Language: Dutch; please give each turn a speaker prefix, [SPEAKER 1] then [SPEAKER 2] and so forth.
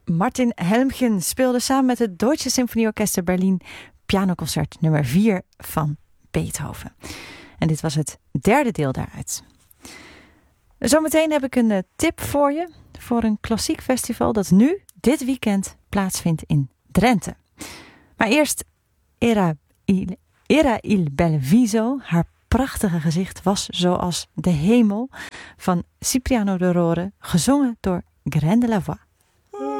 [SPEAKER 1] Martin Helmgen speelde samen met het Deutsche Symfonieorchester Berlin pianoconcert nummer 4 van Beethoven. En dit was het derde deel daaruit. Zometeen heb ik een tip voor je voor een klassiek festival dat nu, dit weekend, plaatsvindt in Drenthe. Maar eerst Era il bel viso, haar prachtige gezicht was zoals de hemel, van Cipriano de Rore, gezongen door Graine de la Voix.